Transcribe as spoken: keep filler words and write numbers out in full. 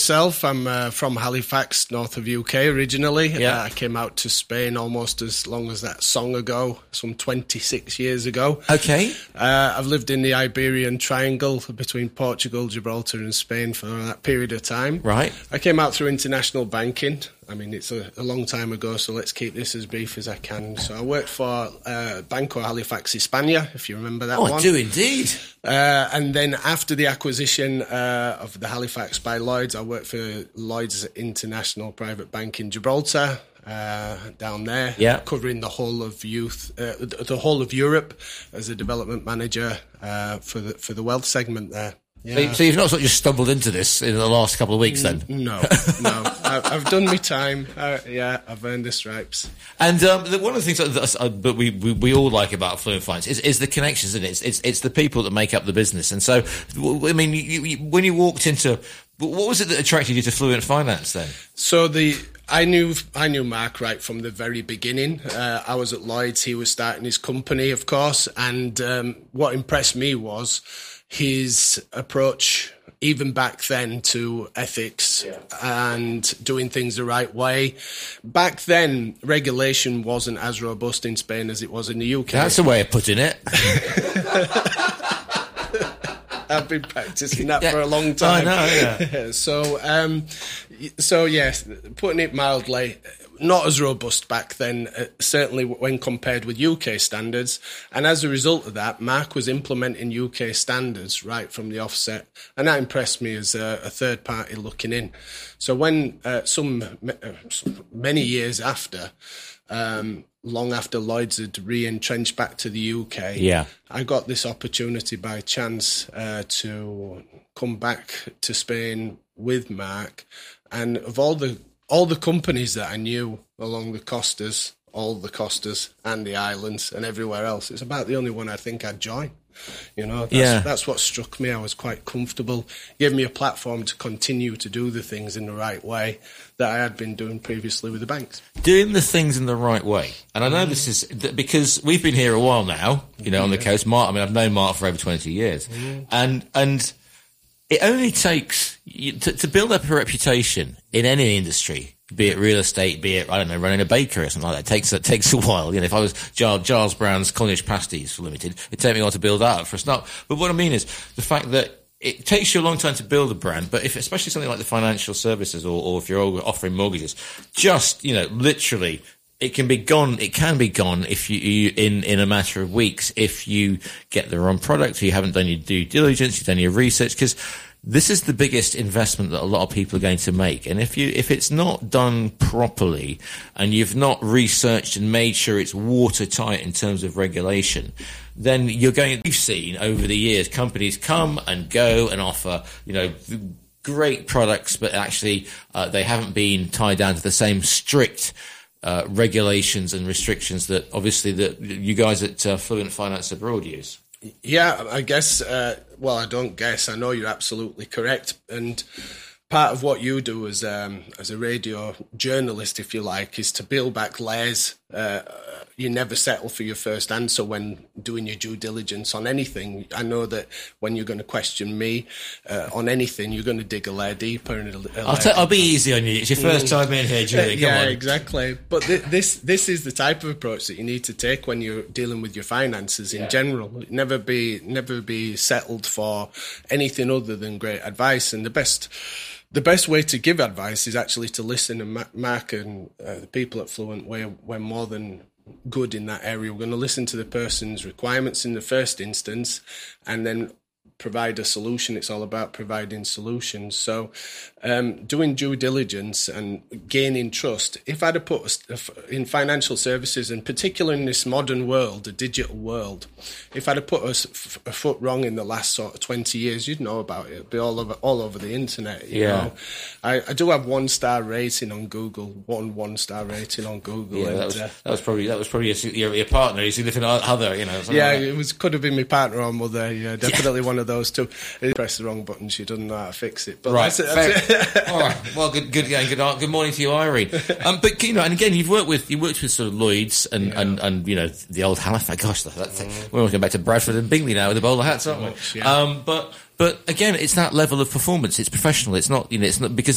myself, I'm uh, from Halifax, north of U K originally. Yeah. Uh, I came out to Spain almost as long as that song ago, some twenty-six years ago. Okay. Uh, I've lived in the Iberian Triangle between Portugal, Gibraltar and Spain for that period of time. Right. I came out through international banking. I mean, it's a, a long time ago, so let's keep this as brief as I can. So I worked for uh, Banco Halifax Hispania, if you remember that oh, one. I do indeed. Uh, and then after the acquisition uh, of the Halifax by Lloyds, I worked for Lloyds International Private Bank in Gibraltar, uh, down there, yeah. covering the whole of youth, uh, the whole of Europe as a development manager uh, for the for the wealth segment there. Yeah. So, so you've not sort of just stumbled into this in the last couple of weeks, then? No, no. I, I've done my time. Uh, yeah, I've earned the stripes. And um, the, one of the things that, that uh, but we, we we all like about Affluent Finance is, is the connections, isn't it? It's, it's it's the people that make up the business. And so, I mean, you, you, when you walked into, what was it that attracted you to Affluent Finance then? So the I knew I knew Mark right from the very beginning. Uh, I was at Lloyds. He was starting his company, of course. And um, what impressed me was his approach, even back then, to ethics yeah. and doing things the right way. Back then, regulation wasn't as robust in Spain as it was in the U K. That's a way of putting it. I've been practicing that yeah. for a long time. I know, yeah. so, um, so yes, putting it mildly, not as robust back then, uh, certainly when compared with U K standards. And as a result of that, Mark was implementing U K standards right from the offset. And that impressed me as a, a third party looking in. So when uh, some uh, many years after, um, long after Lloyds had re-entrenched back to the U K, yeah. I got this opportunity by chance uh, to come back to Spain with Mark. And of all the all the companies that I knew along the Costas, all the Costas and the islands and everywhere else, it's about the only one I think I'd join. You know, that's, yeah. that's what struck me. I was quite comfortable. Gave me a platform to continue to do the things in the right way that I had been doing previously with the banks. Doing the things in the right way. And I know mm. this is because we've been here a while now, you know, yeah. on the coast. Mark, I mean, I've known Mark for over twenty years. Mm. And, and it only takes to, to build up a reputation in any industry, be it real estate, be it, I don't know, running a bakery or something like that. It takes, it takes a while. You know, if I was Giles, Giles Brown's Cornish Pasties Limited, it'd take me a while to build that up for a start. But what I mean is the fact that it takes you a long time to build a brand, but if, especially something like the financial services or, or if you're offering mortgages, just, you know, literally, it can be gone. It can be gone if you, you in in a matter of weeks if you get the wrong product, or you haven't done your due diligence, you've done your research, because this is the biggest investment that a lot of people are going to make. And if you if it's not done properly and you've not researched and made sure it's watertight in terms of regulation, then you're going. We've seen over the years companies come and go and offer, you know, great products, but actually uh, they haven't been tied down to the same strict Uh, regulations and restrictions that obviously that you guys at uh, Fluent Finance Abroad use. Yeah, I guess, uh, well, I don't guess, I know you're absolutely correct. And part of what you do as um, as a radio journalist, if you like, is to peel back layers. Uh, you never settle for your first answer when doing your due diligence on anything. I know that when you're going to question me uh, on anything, you're going to dig a layer deeper. And a, a I'll, t- I'll be easy on you. It's your first time in here, Julie. Come yeah, on. exactly. But th- this this is the type of approach that you need to take when you're dealing with your finances in yeah. general. Never be never be settled for anything other than great advice. And the best. The best way to give advice is actually to listen, and Mark and uh, the people at Fluent, we're, we're more than good in that area. We're going to listen to the person's requirements in the first instance and then provide a solution. It's all about providing solutions. So um, doing due diligence and gaining trust. If I'd have put a, in financial services, and particularly in this modern world, a digital world, if I'd have put a, a foot wrong in the last sort of twenty years, you'd know about it. It'd be all over all over the internet. You yeah. know? I, I do have one star rating on Google, one one star rating on Google. Yeah, and, that was, uh, that was probably that was probably your, your, your partner, your significant other, you know. Yeah, like it was could have been my partner or mother. Yeah, definitely yeah. one of those two. He pressed the wrong button. She doesn't know how to fix it. But right. That's it, that's it. All right. Well, good, good, good, good, good morning to you, Irene. Um, but you know, and again, you've worked with you worked with sort of Lloyds and, yeah. and, and you know the old Halifax. Gosh, that, that thing. Mm. We're all going back to Bradford and Bingley now with the bowler hats, aren't we? Much, yeah. Um, but but again, it's that level of performance. It's professional. It's not you know. It's not because.